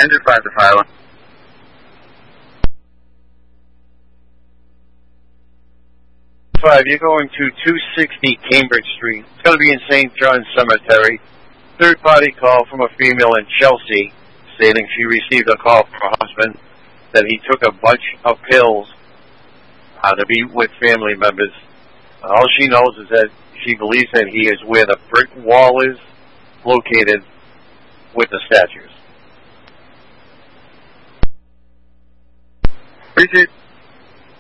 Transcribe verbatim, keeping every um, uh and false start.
Enterprise of Highland. Five, you're going to two sixty Cambridge Street. It's going to be in Saint John's Cemetery. Third-party call from a female in Chelsea stating she received a call from her husband that he took a bunch of pills uh, to be with family members. Uh, all she knows is that she believes that he is where the brick wall is located with the statues. Appreciate